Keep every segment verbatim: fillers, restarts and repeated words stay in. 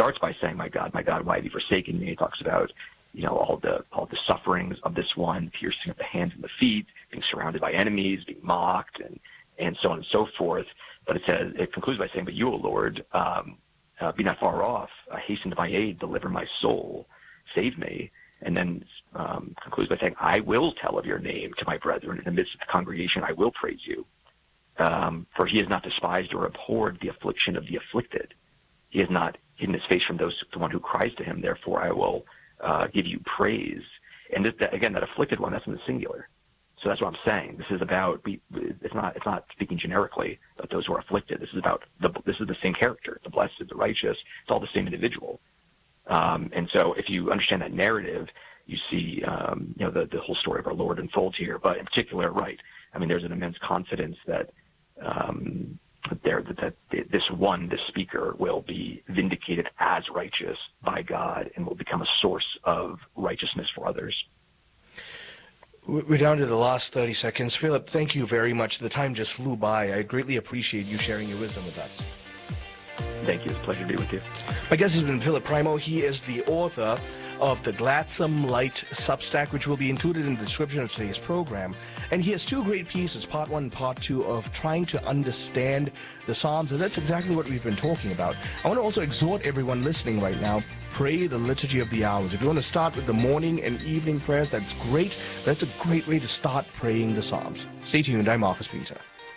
starts by saying, my God, my God, why have you forsaken me? He talks about, you know, all the all the sufferings of this one, piercing of the hands and the feet, being surrounded by enemies, being mocked, and, and so on and so forth. But it says, it concludes by saying, but you, O Lord, um, uh, be not far off, uh, hasten to my aid, deliver my soul, save me. And then um, concludes by saying, I will tell of your name to my brethren. In the midst of the congregation, I will praise you. Um, for he has not despised or abhorred the affliction of the afflicted. He has not hidden his face from those, the one who cries to him. Therefore, I will uh, give you praise. And this, that, again, that afflicted one, that's in the singular. So that's what I'm saying. This is about, it's not, it's not speaking generically about those who are afflicted. This is about, the, this is the same character, the blessed, the righteous. It's all the same individual. Um, and so if you understand that narrative, you see, um, you know, the, the whole story of our Lord unfolds here. But in particular, right, I mean, there's an immense confidence that um, there that, that this one, this speaker, will be vindicated as righteous by God and will become a source of righteousness for others. We're down to the last thirty seconds. Philip, thank you very much. The time just flew by. I greatly appreciate you sharing your wisdom with us. Thank you. It's a pleasure to be with you. My guest has been Philip Primo. He is the author of the Gladsome Light Substack, which will be included in the description of today's program. And he has two great pieces, part one and part two, of trying to understand the Psalms. And that's exactly what we've been talking about. I want to also exhort everyone listening right now, pray the Liturgy of the Hours. If you want to start with the morning and evening prayers, that's great. That's a great way to start praying the Psalms. Stay tuned. I'm Marcus Peter.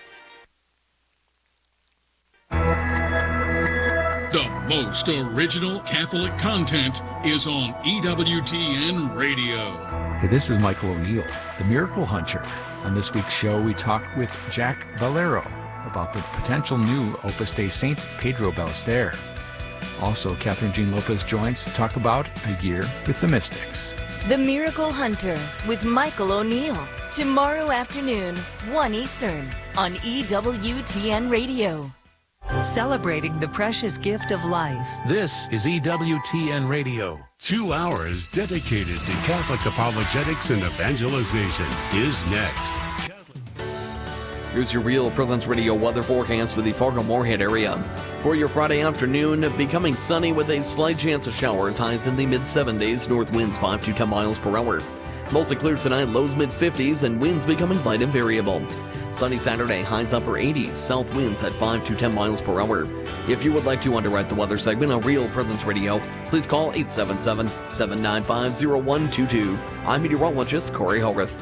The most original Catholic content is on E W T N Radio. Hey, this is Michael O'Neill, the Miracle Hunter. On this week's show, we talk with Jack Valero about the potential new Opus Dei Saint Pedro Ballester. Also, Catherine Jean Lopez joins to talk about A Year with the Mystics. The Miracle Hunter with Michael O'Neill. Tomorrow afternoon, one Eastern, on E W T N Radio. Celebrating the precious gift of life. This is E W T N Radio. Two hours dedicated to Catholic apologetics and evangelization is next. Here's your Real Presence Radio weather forecast for the Fargo-Moorhead area. For your Friday afternoon, becoming sunny with a slight chance of showers, highs in the mid seventies, north winds five to ten miles per hour. Mostly clear tonight, lows mid fifties, and winds becoming light and variable. Sunny Saturday, highs upper eighties, south winds at five to ten miles per hour. If you would like to underwrite the weather segment on Real Presence Radio, please call eight seven seven, seven nine five, zero one two two. I'm meteorologist Corey Hogarth.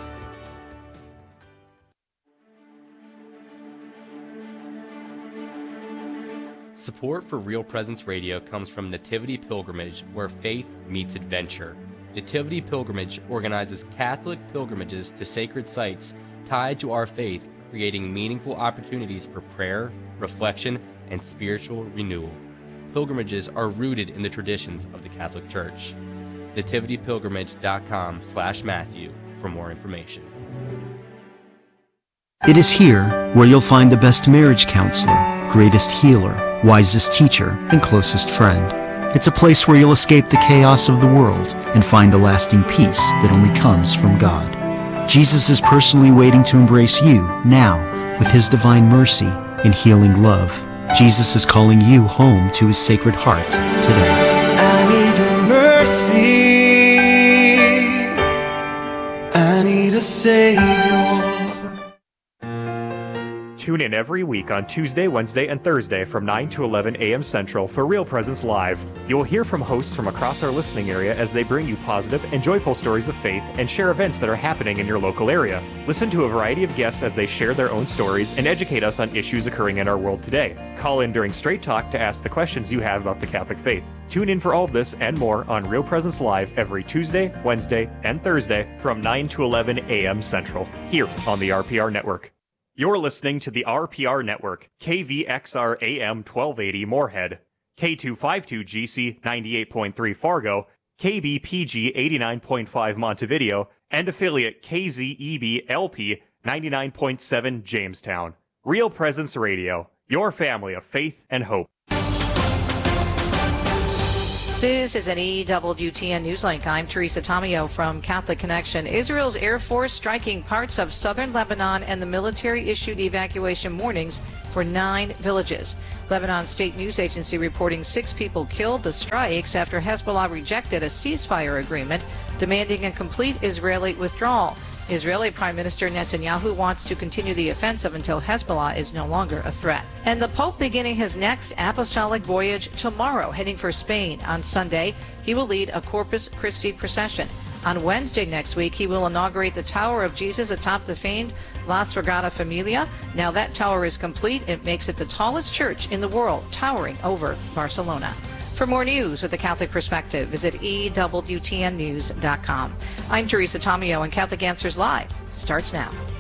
Support for Real Presence Radio comes from Nativity Pilgrimage, where faith meets adventure. Nativity Pilgrimage organizes Catholic pilgrimages to sacred sites tied to our faith, creating meaningful opportunities for prayer, reflection, and spiritual renewal. Pilgrimages are rooted in the traditions of the Catholic Church. nativity pilgrimage dot com slash Matthew for more information. It is here where you'll find the best marriage counselor, greatest healer, wisest teacher, and closest friend. It's a place where you'll escape the chaos of the world and find the lasting peace that only comes from God. Jesus is personally waiting to embrace you now with his divine mercy and healing love. Jesus is calling you home to his sacred heart today. I need a mercy. I need a Savior. Tune in every week on Tuesday, Wednesday, and Thursday from nine to eleven a.m. Central for Real Presence Live. You will hear from hosts from across our listening area as they bring you positive and joyful stories of faith and share events that are happening in your local area. Listen to a variety of guests as they share their own stories and educate us on issues occurring in our world today. Call in during Straight Talk to ask the questions you have about the Catholic faith. Tune in for all of this and more on Real Presence Live every Tuesday, Wednesday, and Thursday from nine to eleven a.m. Central, here on the R P R Network. You're listening to the R P R Network, K V X R A M twelve eighty Moorhead, K two fifty-two G C ninety-eight point three Fargo, K B P G eighty-nine point five Montevideo, and affiliate K Z E B L P ninety-nine point seven Jamestown. Real Presence Radio, your family of faith and hope. This is an E W T N Newslink. I'm Teresa Tomeo from Catholic Connection. Israel's Air Force striking parts of southern Lebanon, and the military issued evacuation warnings for nine villages. Lebanon State News Agency reporting six people killed. The strikes after Hezbollah rejected a ceasefire agreement demanding a complete Israeli withdrawal. Israeli Prime Minister Netanyahu wants to continue the offensive until Hezbollah is no longer a threat. And the Pope beginning his next apostolic voyage tomorrow, heading for Spain. On Sunday, he will lead a Corpus Christi procession. On Wednesday next week, he will inaugurate the Tower of Jesus atop the famed La Sagrada Familia. Now that tower is complete. It makes it the tallest church in the world, towering over Barcelona. For more news with the Catholic Perspective, visit E W T N news dot com. I'm Teresa Tomeo, and Catholic Answers Live starts now.